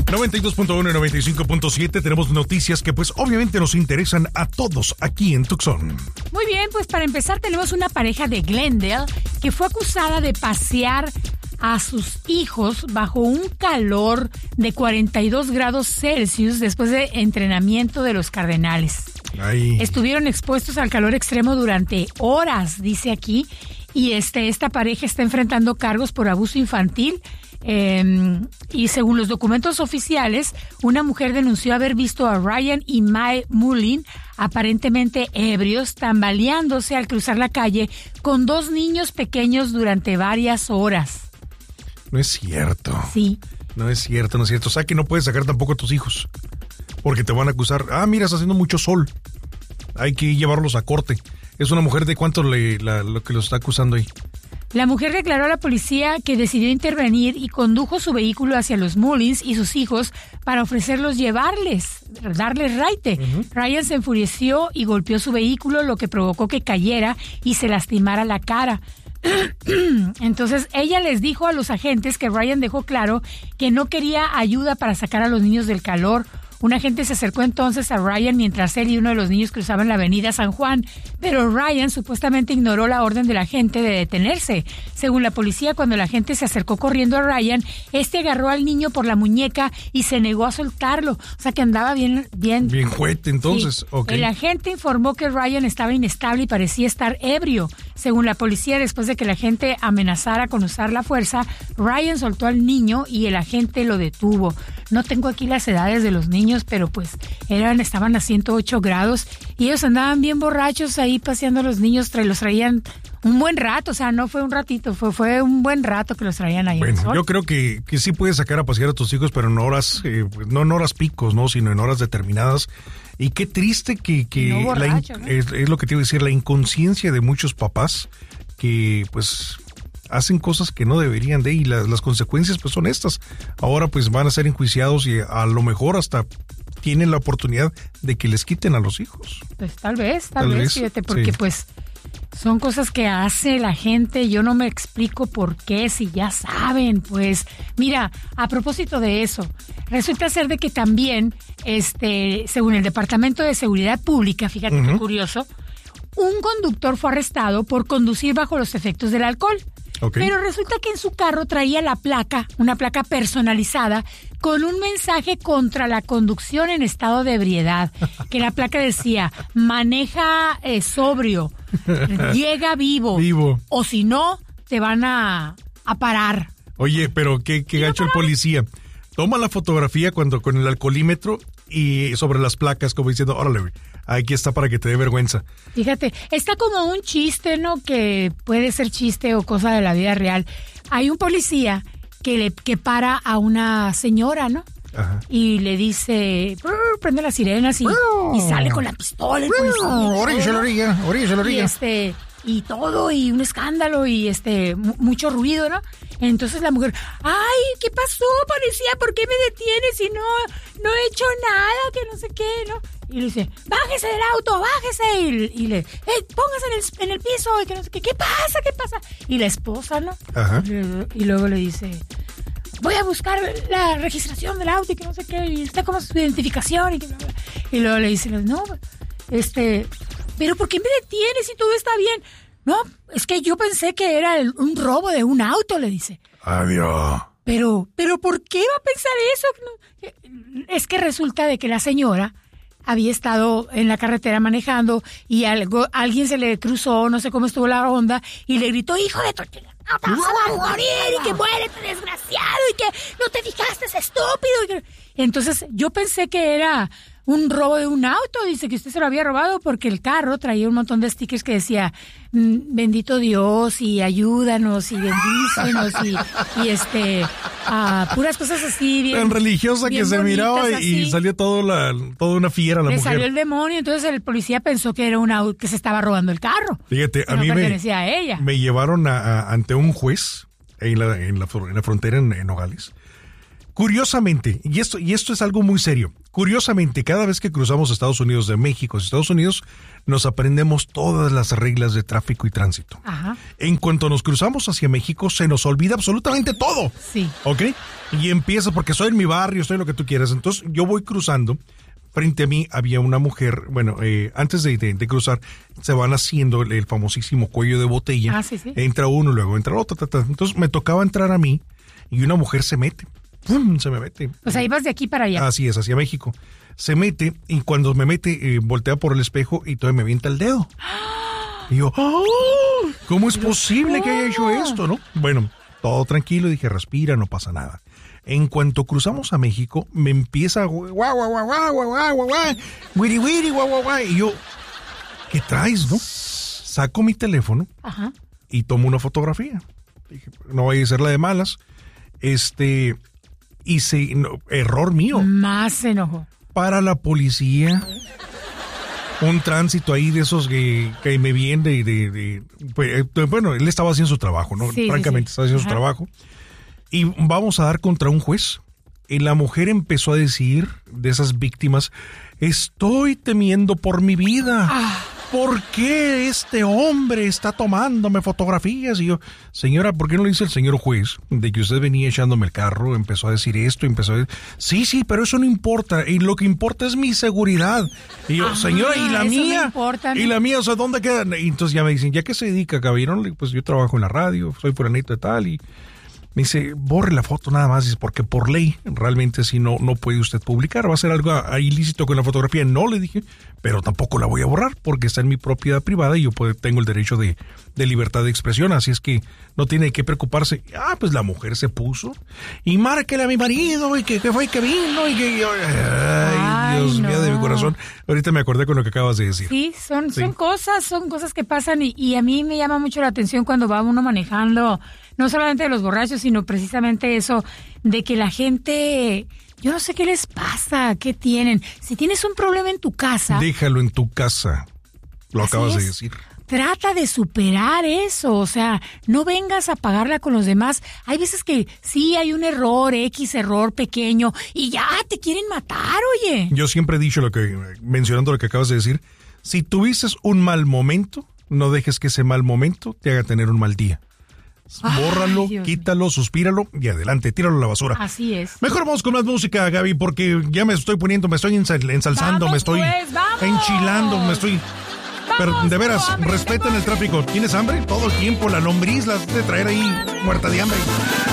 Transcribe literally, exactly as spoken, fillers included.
noventa y dos punto uno y noventa y cinco punto siete, tenemos noticias que pues obviamente nos interesan a todos aquí en Tucson. Muy bien, pues para empezar tenemos una pareja de Glendale que fue acusada de pasear a sus hijos bajo un calor de cuarenta y dos grados Celsius después de entrenamiento de los Cardenales. Ay. Estuvieron expuestos al calor extremo durante horas, dice aquí, y este esta pareja está enfrentando cargos por abuso infantil. Eh, y según los documentos oficiales, una mujer denunció haber visto a Ryan y Mae Mullin aparentemente ebrios, tambaleándose al cruzar la calle con dos niños pequeños durante varias horas. No es cierto. Sí. No es cierto, no es cierto. O sea que no puedes sacar tampoco a tus hijos, porque te van a acusar. Ah, mira, está haciendo mucho sol. Hay que llevarlos a corte. Es una mujer de cuánto le, la, lo que los está acusando ahí. La mujer declaró a la policía que decidió intervenir y condujo su vehículo hacia los Mullins y sus hijos para ofrecerlos llevarles, darles raite. Uh-huh. Ryan se enfureció y golpeó su vehículo, lo que provocó que cayera y se lastimara la cara. Entonces ella les dijo a los agentes que Ryan dejó claro que no quería ayuda para sacar a los niños del calor. Un agente se acercó entonces a Ryan mientras él y uno de los niños cruzaban la avenida San Juan, pero Ryan supuestamente ignoró la orden del agente de detenerse. Según la policía, cuando el agente se acercó corriendo a Ryan, este agarró al niño por la muñeca y se negó a soltarlo. O sea que andaba bien... Bien, bien juguete entonces. Sí. Okay. El agente informó que Ryan estaba inestable y parecía estar ebrio. Según la policía, después de que el agente amenazara con usar la fuerza, Ryan soltó al niño y el agente lo detuvo. No tengo aquí las edades de los niños, pero pues eran estaban a ciento ocho grados y ellos andaban bien borrachos ahí paseando a los niños, tra- los traían un buen rato, o sea, no fue un ratito, fue fue un buen rato que los traían ahí. Bueno, yo creo que, que sí puedes sacar a pasear a tus hijos, pero en horas, eh, no en horas picos, ¿no? Sino en horas determinadas. Y qué triste que, que no borracho, la in- ¿no? es, es lo que te iba a decir, la inconsciencia de muchos papás que pues hacen cosas que no deberían de, y la, las consecuencias pues son estas. Ahora pues van a ser enjuiciados y a lo mejor hasta tienen la oportunidad de que les quiten a los hijos. Pues tal vez, tal, Tal vez, vez, fíjate, porque sí. pues son cosas que hace la gente, yo no me explico por qué, si ya saben, pues. Mira, a propósito de eso, resulta ser de que también, este, según el Departamento de Seguridad Pública, fíjate uh-huh. qué curioso, un conductor fue arrestado por conducir bajo los efectos del alcohol. Okay. Pero resulta que en su carro traía la placa, una placa personalizada, con un mensaje contra la conducción en estado de ebriedad. Que la placa decía, maneja eh, sobrio, llega vivo, vivo, o si no, te van a, a parar. Oye, pero qué, qué gacho el policía. Toma la fotografía cuando con el alcoholímetro y sobre las placas, como diciendo, órale, güey, aquí está para que te dé vergüenza. Fíjate, está como un chiste, ¿no? Que puede ser chiste o cosa de la vida real. Hay un policía que le que para a una señora, ¿no? Ajá. Y le dice, prende las sirenas y, y sale con la pistola. Orilla a la orilla, orilla a la orilla. Y este, y todo, y un escándalo, y este, m- mucho ruido, ¿no? Entonces la mujer, ay, ¿qué pasó, policía? ¿Por qué me detienes si no, no he hecho nada? Que no sé qué, ¿no? Y le dice, bájese del auto, bájese. Y, y le, hey, póngase en el, en el piso. Y que no sé qué, ¿qué pasa? ¿Qué pasa? Y la esposa, ¿no? Ajá. Y, y luego le dice, voy a buscar la registración del auto y que no sé qué. Y está como su identificación. Y, que bla, bla. Y luego le dice, no, este, pero ¿por qué me detienes si todo está bien? No, es que yo pensé que era el, un robo de un auto, le dice. Adiós. Pero, pero ¿por qué va a pensar eso? Es que resulta de que la señora había estado en la carretera manejando y algo, alguien se le cruzó, no sé cómo estuvo la onda, y le gritó, hijo de tu chica, no te vas a morir, y que muérete, desgraciado, y que no te fijaste, es estúpido. Y que... Entonces yo pensé que era un robo de un auto, dice que usted se lo había robado porque el carro traía un montón de stickers que decía bendito Dios y ayúdanos y bendícenos y, y este uh, puras cosas así bien, tan religiosa bien que se miraba y así. Salió todo la, toda una fiera la Le mujer. Salió el demonio, entonces el policía pensó que era un auto que se estaba robando el carro. Fíjate, a no mí pertenecía me, a ella. me llevaron a, a, ante un juez en la, en la, en la frontera en, en Nogales. Curiosamente, y esto, y esto es algo muy serio, curiosamente, cada vez que cruzamos Estados Unidos de México a Estados Unidos, nos aprendemos todas las reglas de tráfico y tránsito. Ajá. En cuanto nos cruzamos hacia México, se nos olvida absolutamente todo. Sí. ¿Ok? Y empieza, porque soy en mi barrio, soy lo que tú quieras. Entonces, yo voy cruzando. Frente a mí había una mujer, bueno, eh, antes de, de, de cruzar, se van haciendo el, el famosísimo cuello de botella. Ah, sí, sí. Entra uno, luego entra otro. Ta, ta. Entonces, me tocaba entrar a mí y una mujer se mete. ¡Pum! Se me mete. O sea, ibas de aquí para allá. Así es, hacia México. Se mete y cuando me mete, eh, voltea por el espejo y todavía me avienta el dedo. Y yo, ¡oh! ¿Cómo es posible que haya hecho esto, no? Bueno, todo tranquilo, dije, respira, no pasa nada. En cuanto cruzamos a México, me empieza guau, guau, guau, guau, guau, guau, guau, guau, wiri, wiri, guau, guau, guau. Y yo, ¿qué traes, no? Saco mi teléfono Ajá. y tomo una fotografía. Dije, no vaya a ser la de malas. Este, hice, no, error mío. Más se enojó. Para la policía, un tránsito ahí de esos que, que me vienen de, de, de pues, bueno, él estaba haciendo su trabajo, ¿no? Sí, Francamente, sí, sí. estaba haciendo Ajá. su trabajo. Y vamos a dar contra un juez. Y la mujer empezó a decir de esas víctimas, estoy temiendo por mi vida. Ah. ¿Por qué este hombre está tomándome fotografías? Y yo, señora, ¿por qué no le dice el señor juez de que usted venía echándome el carro? Empezó a decir esto, empezó a decir, sí, sí, pero eso no importa. Y lo que importa es mi seguridad. Y yo, Ah, señora, ¿y la eso no mía? importa, ¿no? ¿Y la mía? O sea, ¿dónde queda? Y entonces ya me dicen, ¿ya qué se dedica, caballero? Pues yo trabajo en la radio, soy fulanito de tal y... Me dice, borre la foto nada más, dice, porque por ley realmente si no, no puede usted publicar, va a ser algo ilícito con la fotografía. No, le dije, pero tampoco la voy a borrar porque está en mi propiedad privada y yo puedo, tengo el derecho de, de libertad de expresión, así es que no tiene que preocuparse. Ah, pues la mujer se puso y márquele a mi marido y que, que fue que vino y que... Ay, Ay, Dios mío no. de mi corazón. Ahorita me acordé con lo que acabas de decir. Sí, son, Sí. son cosas, son cosas que pasan y, y a mí me llama mucho la atención cuando va uno manejando, no solamente de los borrachos, sino precisamente eso, de que la gente, yo no sé qué les pasa, qué tienen. Si tienes un problema en tu casa, Déjalo en tu casa. Lo Así acabas de es. decir. trata de superar eso, o sea, no vengas a pagarla con los demás. Hay veces que sí hay un error, X error pequeño, y ya te quieren matar, oye. Yo siempre he dicho lo que, mencionando lo que acabas de decir, si tuviste un mal momento, no dejes que ese mal momento te haga tener un mal día. Ay, Bórralo, Dios quítalo, suspíralo y adelante, tíralo a la basura. Así es. Mejor vamos con más música, Gaby, porque ya me estoy poniendo, me estoy ensal- ensalzando, Vamos, me estoy pues, vamos. enchilando, me estoy... Pero Vamos, de veras, tengo hambre, respeten tengo el tráfico. ¿Tienes hambre? Todo el tiempo, la lombriz la has de traer ahí muerta de hambre.